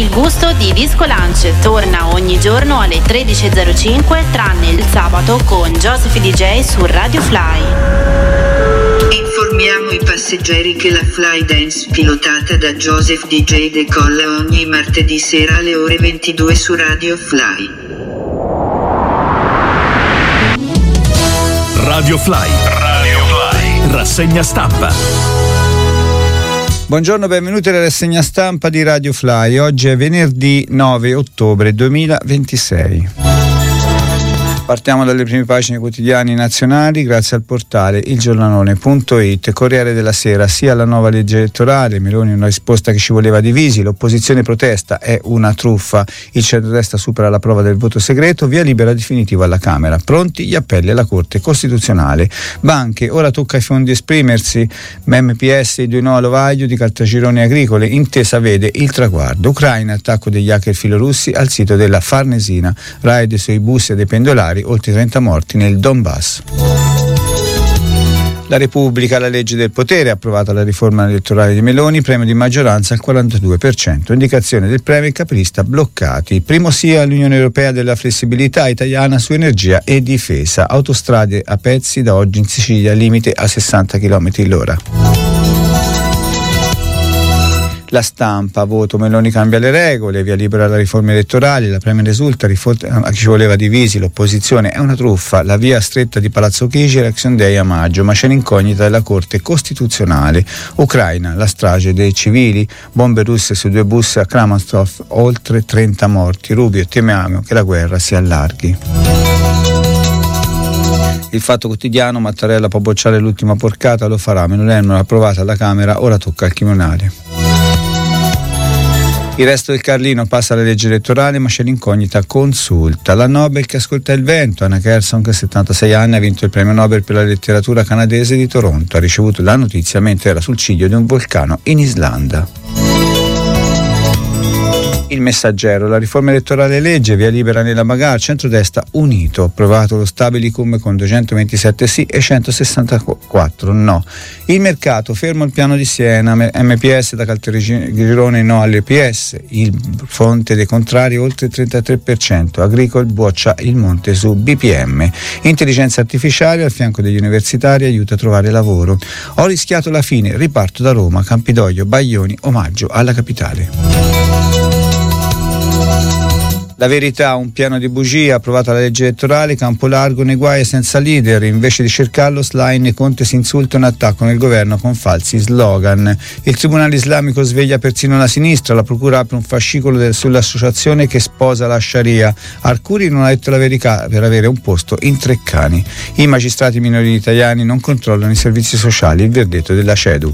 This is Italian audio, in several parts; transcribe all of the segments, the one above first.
gusto di Disco Lunch torna ogni giorno alle 13.05 tranne il sabato con Joseph DJ su Radio Fly. Informiamo i passeggeri che la Fly Dance pilotata da Joseph DJ decolla ogni martedì sera alle ore 22 su Radio Fly. Radio Fly. Rassegna stampa. Buongiorno, benvenuti alla rassegna stampa di Radio Fly. Oggi è venerdì 9 ottobre 2026. Partiamo dalle prime pagine quotidiani nazionali grazie al portale ilgiornalone.it. Corriere della Sera, sia la nuova legge elettorale, Meloni una risposta che ci voleva divisi, l'opposizione protesta, è una truffa, il centrodestra supera la prova del voto segreto, via libera definitivo alla Camera, pronti gli appelli alla Corte Costituzionale. Banche, ora tocca ai fondi esprimersi, MPS, i 2 no all'ovaglio di Caltagirone Agricole, intesa vede il traguardo. Ucraina, attacco degli hacker filorussi al sito della Farnesina, raid sui bus e dei pendolari, oltre 30 morti nel Donbass. La Repubblica, la legge del potere, approvata la riforma elettorale di Meloni, premio di maggioranza al 42%, indicazione del premier caprista bloccati. Primo sì all'Unione Europea della flessibilità italiana su energia e difesa, autostrade a pezzi da oggi in Sicilia, limite a 60 km/h. La Stampa, voto Meloni cambia le regole, via libera alla riforma elettorale, la Premier esulta, a chi ci voleva divisi, l'opposizione è una truffa, la via stretta di Palazzo Chigi, Election Day a maggio, ma c'è l'incognita della Corte Costituzionale. Ucraina, la strage dei civili, bombe russe su 2 bus a Kramatorsk, oltre 30 morti. Rubio, temiamo che la guerra si allarghi. Il Fatto Quotidiano, Mattarella può bocciare l'ultima porcata, lo farà, non approvata alla Camera, ora tocca al Quimonale. Il Resto del Carlino, passa la legge elettorale ma c'è l'incognita consulta. La Nobel che ascolta il vento, Anna Kershaw, che a 76 anni ha vinto il premio Nobel per la letteratura canadese di Toronto, ha ricevuto la notizia mentre era sul ciglio di un vulcano in Islanda. Il Messaggero, la riforma elettorale legge, via libera nella Magar, centrodestra unito, approvato lo Stabilicum con 227 sì e 164 no. Il Mercato, fermo il piano di Siena, MPS da Caltagirone no all'EPS, il fronte dei contrari oltre il 33%, Agricol boccia il monte su BPM. Intelligenza artificiale al fianco degli universitari aiuta a trovare lavoro. Ho rischiato la fine, riparto da Roma, Campidoglio, Baglioni, omaggio alla capitale. La Verità, un piano di bugia, approvata la legge elettorale, campo largo nei guai senza leader, invece di cercarlo Schlein e Conte si insultano e attaccano il governo con falsi slogan. Il Tribunale Islamico sveglia persino la sinistra, la procura apre un fascicolo sull'associazione che sposa la Sharia. Arcuri non ha detto la verità per avere un posto in Treccani. I magistrati minorili italiani non controllano i servizi sociali, il verdetto della CEDU.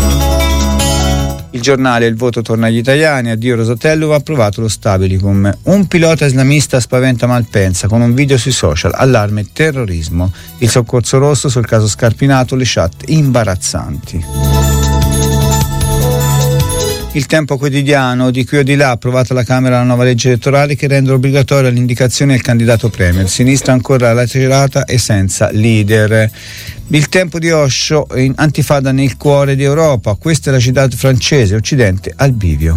Il Giornale, il voto torna agli italiani, addio Rosatellum, ha approvato lo Stabilicum. Un pilota islamista spaventa Malpensa con un video sui social, allarme terrorismo. Il soccorso rosso sul caso Scarpinato, le chat imbarazzanti. Il Tempo Quotidiano, di qui o di là, approvata alla Camera la nuova legge elettorale che rende obbligatoria l'indicazione del candidato premier. Sinistra ancora lacerata e senza leader. Il Tempo di Osho, in antifada nel cuore d'Europa, questa è la città francese, Occidente al bivio.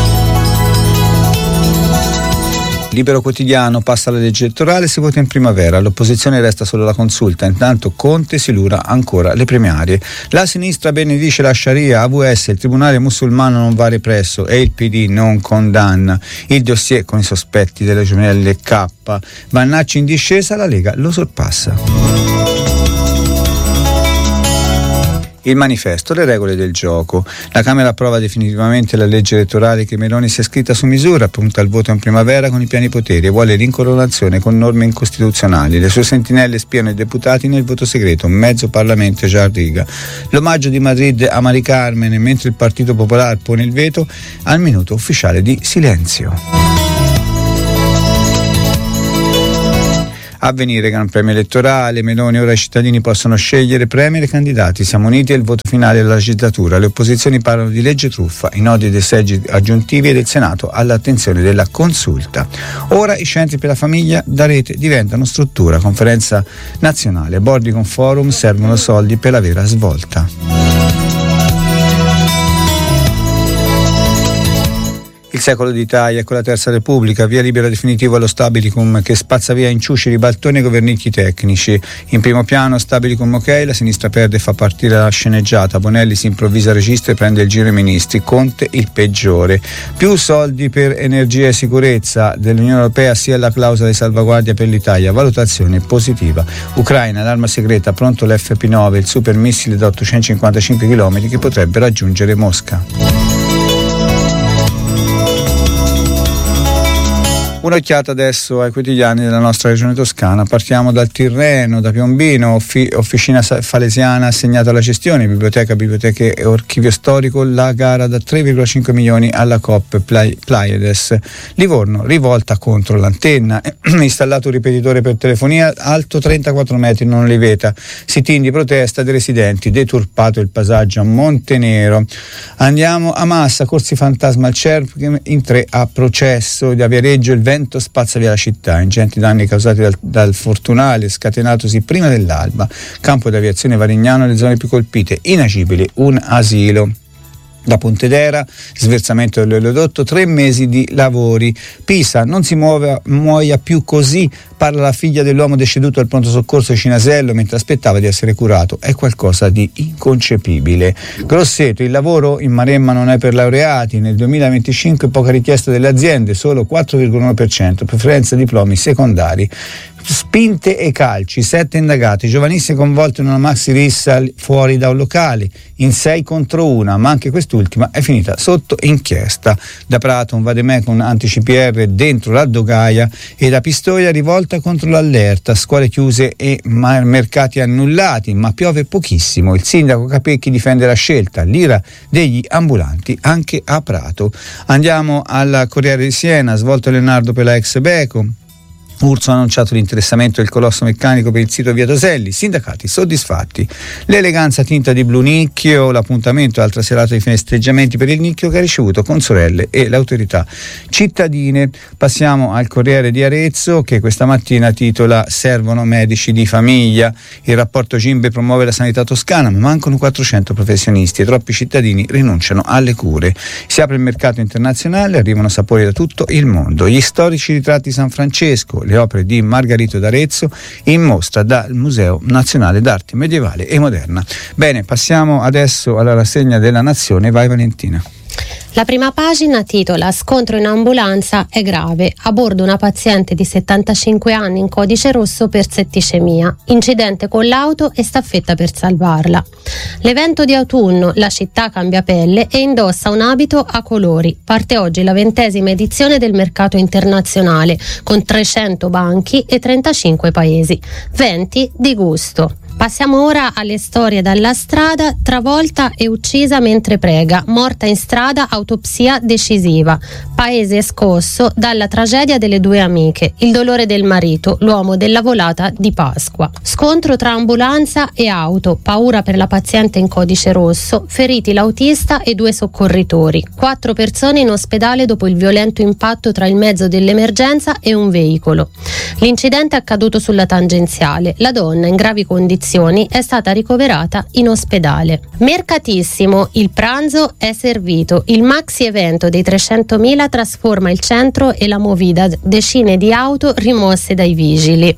Libero Quotidiano, passa la legge elettorale, si vota in primavera, all'opposizione resta solo la consulta, intanto Conte si lura ancora le primarie. La sinistra benedice la Sharia, AVS, il tribunale musulmano non va represso e il PD non condanna. Il dossier con i sospetti delle gemelle K, Vannacci in discesa, la Lega lo sorpassa. Il Manifesto, le regole del gioco. La Camera approva definitivamente la legge elettorale che Meloni si è scritta su misura, punta al voto in primavera con i pieni poteri e vuole l'incoronazione con norme incostituzionali. Le sue sentinelle spiano i deputati nel voto segreto, mezzo Parlamento già a riga. L'omaggio di Madrid a Mari Carmen, mentre il Partito Popolare pone il veto al minuto ufficiale di silenzio. Avvenire, Gran Premio elettorale, Meloni, ora i cittadini possono scegliere premier e candidati, siamo uniti al voto finale della legislatura, le opposizioni parlano di legge truffa, i nodi dei seggi aggiuntivi e del Senato all'attenzione della consulta. Ora i centri per la famiglia da rete diventano struttura, conferenza nazionale, bordi con forum, servono soldi per la vera svolta. Il secolo d'Italia, con la Terza Repubblica, via libera definitivo allo Stabilicum che spazza via inciuci, ribaltoni e governicchi tecnici. In primo piano Stabilicum ok, la sinistra perde e fa partire la sceneggiata, Bonelli si improvvisa regista e prende il giro ai ministri, Conte il peggiore. Più soldi per energia e sicurezza dell'Unione Europea sia la clausola di salvaguardia per l'Italia, valutazione positiva. Ucraina, l'arma segreta, pronto l'FP9, il super missile da 855 km che potrebbe raggiungere Mosca. Un'occhiata adesso ai quotidiani della nostra regione toscana. Partiamo dal Tirreno, da Piombino, officina falesiana assegnata alla gestione, biblioteche e archivio storico, la gara da 3,5 milioni alla Coop Pleiades. Livorno, rivolta contro l'antenna, installato un ripetitore per telefonia alto 34 metri, non li veta. Sit-in di protesta dei residenti, deturpato il passaggio a Montenero. Andiamo a Massa, corsi fantasma al CERP in 3 a processo. Da Viareggio il vento spazza via la città, ingenti danni causati dal fortunale scatenatosi prima dell'alba. Campo d'aviazione Varignano, le zone più colpite, inagibili, un asilo. Da Pontedera, sversamento dell'oleodotto, 3 mesi di lavori. Pisa, non si muoia più così, parla la figlia dell'uomo deceduto al pronto soccorso di Cinasello mentre aspettava di essere curato. È qualcosa di inconcepibile. Grosseto, il lavoro in Maremma non è per laureati. Nel 2025 poca richiesta delle aziende, solo 4,1%, preferenza diplomi secondari. Spinte e calci, 7 indagati, giovanissime coinvolte in una maxi rissa fuori da un locale, in 6 contro 1, ma anche quest'ultima è finita sotto inchiesta. Da Prato un vademecum anti-CPR dentro la Dogaia e da Pistoia rivolta contro l'allerta, scuole chiuse e mercati annullati, ma piove pochissimo. Il sindaco Capecchi difende la scelta, l'ira degli ambulanti anche a Prato. Andiamo al Corriere di Siena, svolto Leonardo per la ex Beko. Urso ha annunciato l'interessamento del colosso meccanico per il sito Via Toselli, sindacati soddisfatti. L'eleganza tinta di blu nicchio, l'appuntamento altra serata di festeggiamenti per il nicchio che ha ricevuto consorelle e le autorità cittadine. Passiamo al Corriere di Arezzo che questa mattina titola servono medici di famiglia, il rapporto Gimbe promuove la sanità toscana ma mancano 400 professionisti e troppi cittadini rinunciano alle cure. Si apre il mercato internazionale, arrivano sapori da tutto il mondo, gli storici ritratti di San Francesco, le opere di Margarito d'Arezzo in mostra dal Museo Nazionale d'Arte Medievale e Moderna. Bene, passiamo adesso alla rassegna della Nazione. Vai Valentina. La prima pagina titola Scontro in ambulanza è grave, a bordo una paziente di 75 anni in codice rosso per setticemia, incidente con l'auto e staffetta per salvarla. L'evento di autunno, la città cambia pelle e indossa un abito a colori. Parte oggi la 20ª edizione del mercato internazionale con 300 banchi e 35 paesi, 20 di gusto. Passiamo ora alle storie dalla strada. Travolta e uccisa mentre prega, morta in strada, autopsia decisiva. Paese scosso dalla tragedia delle 2 amiche, il dolore del marito, l'uomo della volata di Pasqua. Scontro tra ambulanza e auto, paura per la paziente in codice rosso, feriti l'autista e 2 soccorritori. 4 persone in ospedale dopo il violento impatto tra il mezzo dell'emergenza e un veicolo. L'incidente è accaduto sulla tangenziale. La donna in gravi condizioni è stata ricoverata in ospedale. Mercatissimo, il pranzo è servito. Il maxi evento dei 300.000 trasforma il centro e la movida, decine di auto rimosse dai vigili.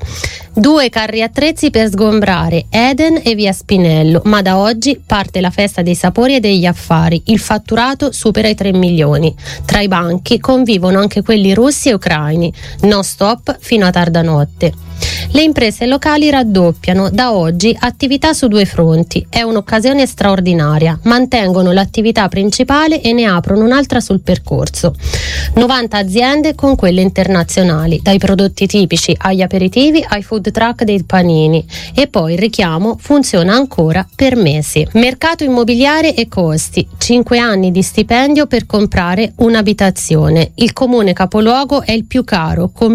2 carri attrezzi per sgombrare Eden e via Spinello, ma da oggi parte la festa dei sapori e degli affari. Il fatturato supera i 3 milioni. Tra i banchi convivono anche quelli russi e ucraini. No stop fino a tarda notte. Le imprese locali raddoppiano da oggi attività su 2 fronti. È un'occasione straordinaria. Mantengono l'attività principale e ne aprono un'altra sul percorso. 90 aziende con quelle internazionali, dai prodotti tipici agli aperitivi ai food truck dei panini. E poi il richiamo funziona ancora per mesi. Mercato immobiliare e costi. 5 anni di stipendio per comprare un'abitazione. Il comune capoluogo è il più caro, con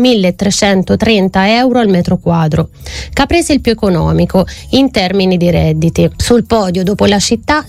1.330 euro al metro quadro. Caprese il più economico in termini di redditi. Sul podio dopo la città